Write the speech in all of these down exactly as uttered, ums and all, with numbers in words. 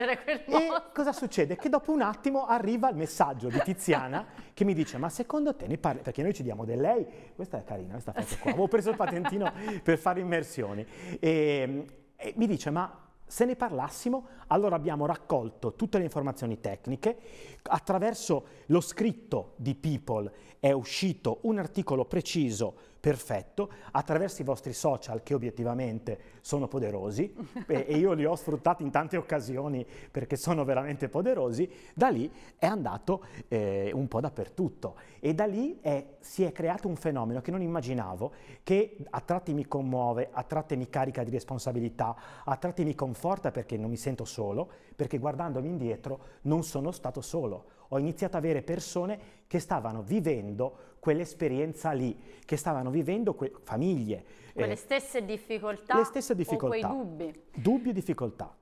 E cosa succede? Che dopo un attimo arriva il messaggio di Tiziana che mi dice: ma secondo te ne parli? Perché noi ci diamo del lei, questa è carina, questa foto qua, avevo preso il patentino per fare immersioni, e, e mi dice: ma se ne parlassimo? Allora abbiamo raccolto tutte le informazioni tecniche, attraverso lo scritto di People è uscito un articolo preciso, perfetto, attraverso i vostri social che obiettivamente sono poderosi e, e io li ho sfruttati in tante occasioni perché sono veramente poderosi. Da lì è andato eh, un po' dappertutto e da lì è, si è creato un fenomeno che non immaginavo, che a tratti mi commuove, a tratti mi carica di responsabilità, a tratti mi conforta perché non mi sento solo, perché guardandomi indietro non sono stato solo. Ho iniziato ad avere persone che stavano vivendo quell'esperienza lì, che stavano vivendo que- famiglie. Quelle eh, stesse difficoltà, le stesse difficoltà, o quei dubbi. Dubbi e difficoltà.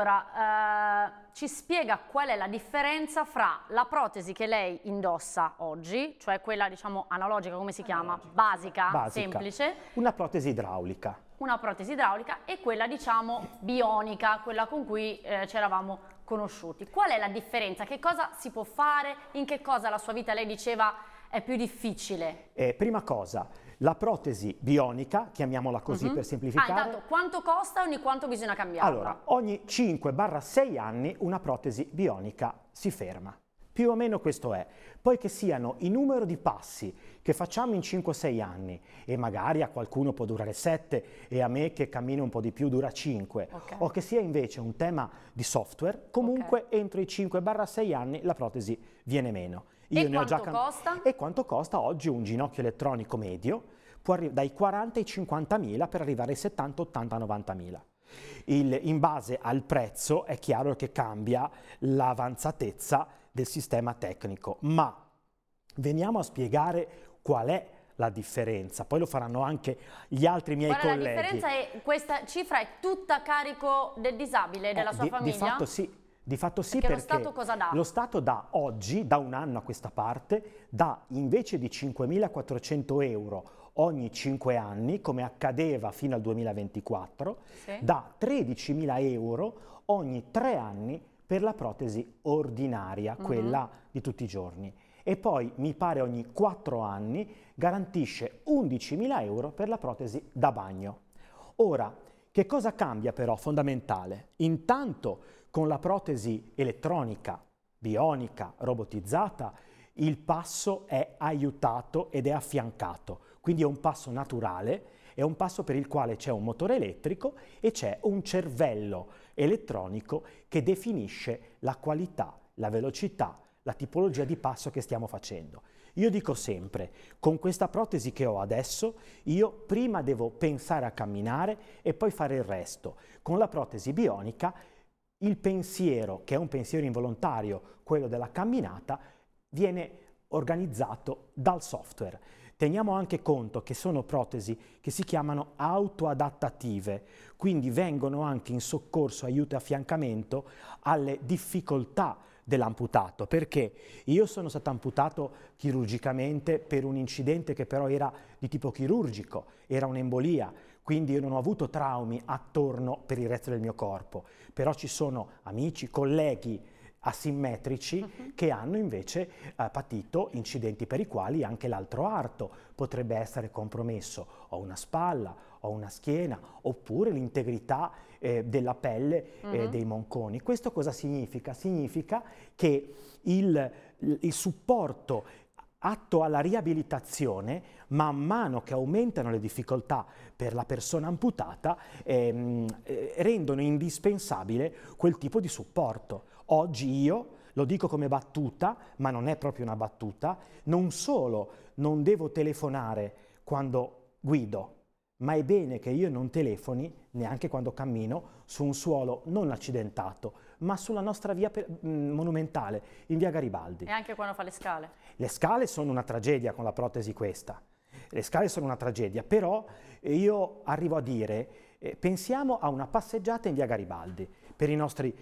Allora, eh, ci spiega qual è la differenza fra la protesi che lei indossa oggi, cioè quella diciamo analogica, come si chiama? Basica, Basica, semplice. Una protesi idraulica. Una protesi idraulica e quella diciamo bionica, quella con cui eh, ci eravamo conosciuti. Qual è la differenza? Che cosa si può fare? In che cosa la sua vita, lei diceva, è più difficile? Eh, prima cosa, la protesi bionica, chiamiamola così Mm-hmm. per semplificare. Ah, intanto, quanto costa e ogni quanto bisogna cambiarla? Allora, ogni cinque sei anni una protesi bionica si ferma. Più o meno questo è. Poi che siano i numero di passi che facciamo in cinque sei anni, e magari a qualcuno può durare sette e a me che cammino un po' di più dura cinque, okay. O che sia invece un tema di software, comunque okay. Entro i cinque sei anni la protesi viene meno. Io e ne quanto ho già costa? E quanto costa oggi un ginocchio elettronico medio? Può arrivare dai quaranta ai cinquantamila per arrivare ai settanta, ottanta, novantamila. Il, in base al prezzo è chiaro che cambia l'avanzatezza del sistema tecnico, ma veniamo a spiegare qual è la differenza, poi lo faranno anche gli altri miei qual colleghi. La differenza è, questa cifra è tutta a carico del disabile, della eh, sua di, famiglia? Di fatto sì. Di fatto sì, perché, perché lo Stato cosa dà? Lo Stato dà oggi, da un anno a questa parte, dà invece di cinquemilaquattrocento euro ogni cinque anni, come accadeva fino al duemilaventiquattro, sì. Dà tredicimila euro ogni tre anni per la protesi ordinaria, mm-hmm. Quella di tutti i giorni. E poi, mi pare ogni quattro anni, garantisce undicimila euro per la protesi da bagno. Ora, che cosa cambia però fondamentale? Intanto, con la protesi elettronica, bionica, robotizzata, il passo è aiutato ed è affiancato, quindi è un passo naturale, è un passo per il quale c'è un motore elettrico e c'è un cervello elettronico che definisce la qualità, la velocità, la tipologia di passo che stiamo facendo. Io dico sempre, con questa protesi che ho adesso, io prima devo pensare a camminare e poi fare il resto. Con la protesi bionica, il pensiero, che è un pensiero involontario, quello della camminata, viene organizzato dal software. Teniamo anche conto che sono protesi che si chiamano autoadattative, quindi vengono anche in soccorso, aiuto e affiancamento alle difficoltà dell'amputato, perché io sono stato amputato chirurgicamente per un incidente che però era di tipo chirurgico, era un'embolia, quindi io non ho avuto traumi attorno per il resto del mio corpo, però ci sono amici, colleghi asimmetrici uh-huh. che hanno invece eh, patito incidenti per i quali anche l'altro arto potrebbe essere compromesso, o una spalla, o una schiena, oppure l'integrità eh, della pelle uh-huh. eh, dei monconi. Questo cosa significa? Significa che il, il supporto atto alla riabilitazione, man mano che aumentano le difficoltà per la persona amputata, ehm, eh, rendono indispensabile quel tipo di supporto. Oggi io, lo dico come battuta, ma non è proprio una battuta, non solo non devo telefonare quando guido, ma è bene che io non telefoni neanche quando cammino su un suolo non accidentato, ma sulla nostra via per, mh, monumentale, in via Garibaldi. E anche quando fa le scale? Le scale sono una tragedia con la protesi questa. Le scale sono una tragedia, però io arrivo a dire, eh, pensiamo a una passeggiata in via Garibaldi. Per i nostri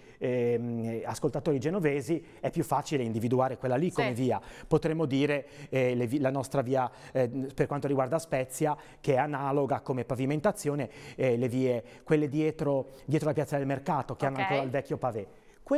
eh, ascoltatori genovesi è più facile individuare quella lì come sì. via. Potremmo dire eh, le, la nostra via eh, per quanto riguarda Spezia, che è analoga come pavimentazione, eh, le vie, quelle dietro, dietro la piazza del mercato, che okay. hanno ancora il vecchio pavè.